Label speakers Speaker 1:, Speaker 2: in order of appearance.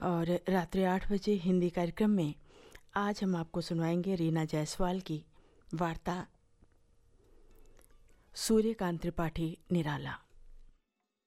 Speaker 1: और रात्रि 8 बजे हिंदी कार्यक्रम में आज हम आपको सुनवाएंगे रीना जायसवाल की वार्ता सूर्यकांत त्रिपाठी निराला।